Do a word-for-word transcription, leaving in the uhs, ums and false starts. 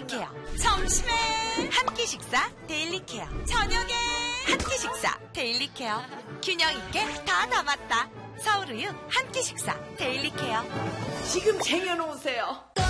데일리케어. 점심에 한 끼 식사 데일리케어. 저녁에 한 끼 식사 데일리케어. 균형 있게 다 담았다. 서울우유 한 끼 식사 데일리케어. 지금 쟁여놓으세요.